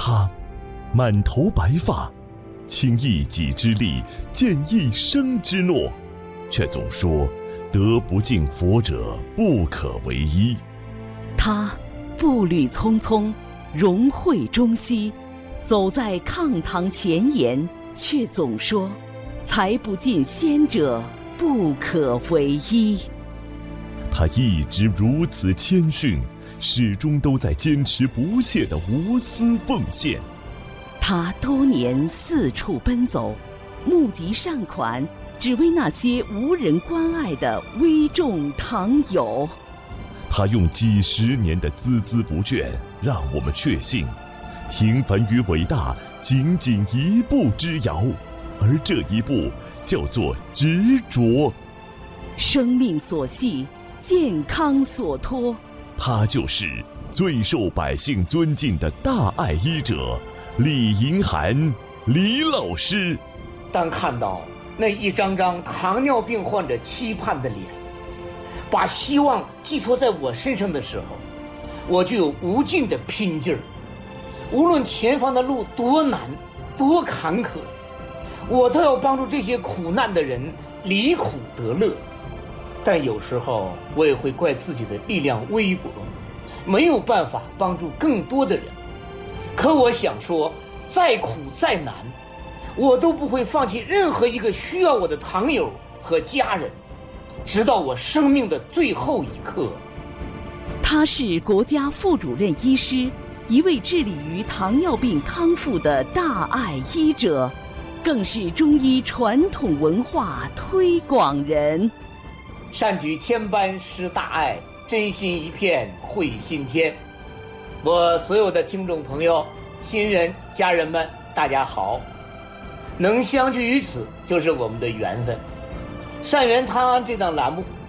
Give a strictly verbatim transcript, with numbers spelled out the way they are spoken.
他满头白发，倾一己之力，践一生之诺，却总说德不敬佛者不可为医。 他步履匆匆，融会中西，走在抗唐前沿，却总说财不进先者不可为医。 他一直如此谦逊，始终都在坚持不懈的无私奉献。 他多年四处奔走，募集善款，只为那些无人关爱的危重堂友。 他用几十年的孜孜不倦，让我们确信，平凡与伟大仅仅一步之遥，而这一步叫做执着。 生命所系，健康所托， 他就是最受百姓尊敬的大爱医者李银涵，李老师。 当看到那一张张糖尿病患者期盼的脸，把希望寄托在我身上的时候，我就有无尽的拼劲儿。无论前方的路多难多坎坷，我都要帮助这些苦难的人离苦得乐。但有时候我也会怪自己的力量微薄，没有办法帮助更多的人。可我想说，再苦再难，我都不会放弃任何一个需要我的堂友和家人，直到我生命的最后一刻。 他是国家副主任医师，一位致力于糖尿病康复的大爱医者，更是中医传统文化推广人。 善举千般施大爱，真心一片会心天。我所有的听众朋友、亲人、家人们，大家好！能相聚于此，就是我们的缘分。善缘汤安这档栏目